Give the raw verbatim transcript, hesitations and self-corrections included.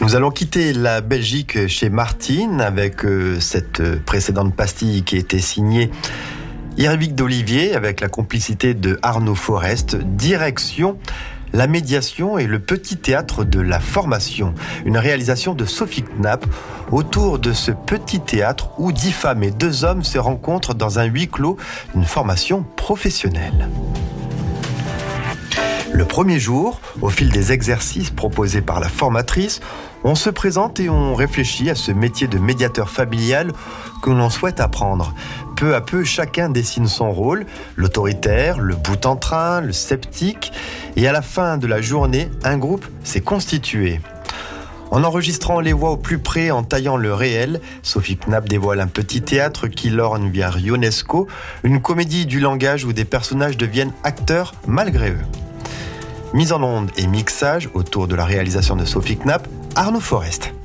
Nous allons quitter la Belgique chez Martine avec euh, cette précédente pastille qui était signée Irvic d'Olivier avec la complicité de Arnaud Forest. Direction la médiation et le petit théâtre de la formation. Une réalisation de Sophie Knapp autour de ce petit théâtre où dix femmes et deux hommes se rencontrent dans un huis clos d'une formation professionnelle. Le premier jour, au fil des exercices proposés par la formatrice, on se présente et on réfléchit à ce métier de médiateur familial que l'on souhaite apprendre. Peu à peu, chacun dessine son rôle, l'autoritaire, le boute-en-train, le sceptique, et à la fin de la journée, un groupe s'est constitué. En enregistrant les voix au plus près, en taillant le réel, Sophie Knapp dévoile un petit théâtre qui lorgne vers Ionesco, une comédie du langage où des personnages deviennent acteurs malgré eux. Mise en onde et mixage autour de la réalisation de Sophie Knapp, Arnaud Forest.